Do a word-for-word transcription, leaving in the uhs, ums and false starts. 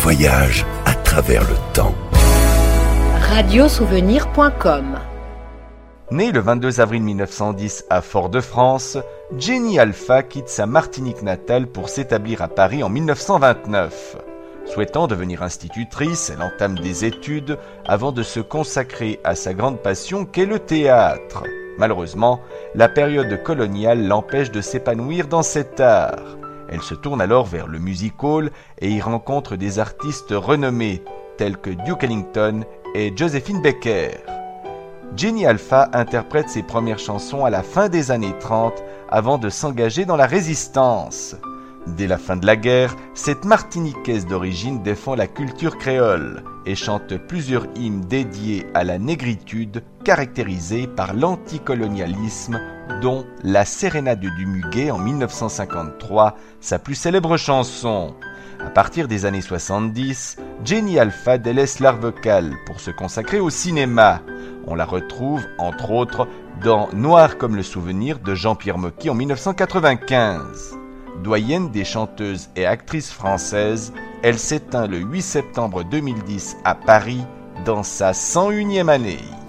voyage à travers le temps. radiosouvenir point com. Née le vingt-deux avril mille neuf cent dix à Fort-de-France, Jenny Alpha quitte sa Martinique natale pour s'établir à Paris en mille neuf cent vingt-neuf. Souhaitant devenir institutrice, elle entame des études avant de se consacrer à sa grande passion qu'est le théâtre. Malheureusement, la période coloniale l'empêche de s'épanouir dans cet art. Elle se tourne alors vers le music-hall et y rencontre des artistes renommés tels que Duke Ellington et Josephine Baker. Jenny Alpha interprète ses premières chansons à la fin des années trente avant de s'engager dans la résistance. Dès la fin de la guerre, cette Martiniquaise d'origine défend la culture créole et chante plusieurs hymnes dédiés à la négritude caractérisée par l'anticolonialisme, dont La Sérénade du Muguet en mille neuf cent cinquante-trois, sa plus célèbre chanson. À partir des années soixante-dix, Jenny Alpha délaisse l'art vocal pour se consacrer au cinéma. On la retrouve, entre autres, dans Noir comme le souvenir de Jean-Pierre Mocky en mille neuf cent quatre-vingt-quinze. Doyenne des chanteuses et actrices françaises, elle s'éteint le huit septembre deux mille dix à Paris dans sa cent unième année.